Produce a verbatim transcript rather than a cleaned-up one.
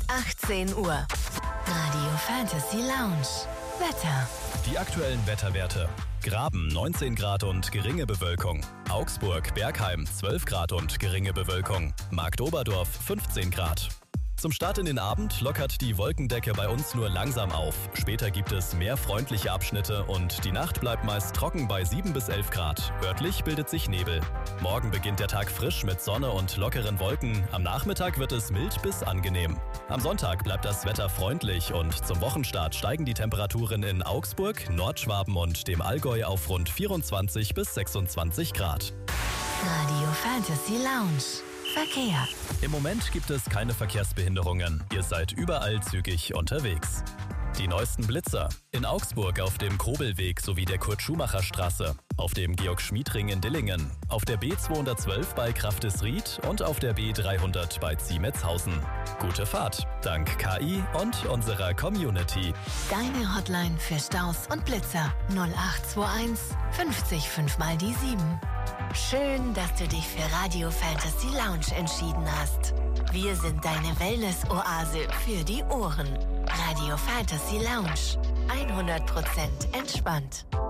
achtzehn Uhr. Radio Fantasy Lounge. Wetter. Die aktuellen Wetterwerte. Graben neunzehn Grad und geringe Bewölkung. Augsburg, Bergheim zwölf Grad und geringe Bewölkung. Marktoberdorf fünfzehn Grad. Zum Start in den Abend lockert die Wolkendecke bei uns nur langsam auf. Später gibt es mehr freundliche Abschnitte und die Nacht bleibt meist trocken bei sieben bis elf Grad. Örtlich bildet sich Nebel. Morgen beginnt der Tag frisch mit Sonne und lockeren Wolken. Am Nachmittag wird es mild bis angenehm. Am Sonntag bleibt das Wetter freundlich und zum Wochenstart steigen die Temperaturen in Augsburg, Nordschwaben und dem Allgäu auf rund vierundzwanzig bis sechsundzwanzig Grad. Radio Fantasy Lounge. Verkehr. Im Moment gibt es keine Verkehrsbehinderungen. Ihr seid überall zügig unterwegs. Die neuesten Blitzer. In Augsburg auf dem Kobelweg sowie der Kurt-Schumacher-Straße, auf dem Georg-Schmied-Ring in Dillingen, auf der B zweihundertzwölf bei Kraftes-Ried und auf der B dreihundert bei Ziemetzhausen. Gute Fahrt, dank K I und unserer Community. Deine Hotline für Staus und Blitzer null acht zwei eins fünfzig fünf mal die sieben. Schön, dass du dich für Radio Fantasy Lounge entschieden hast. Wir sind deine Wellness-Oase für die Ohren. Radio Fantasy Lounge. hundert Prozent entspannt.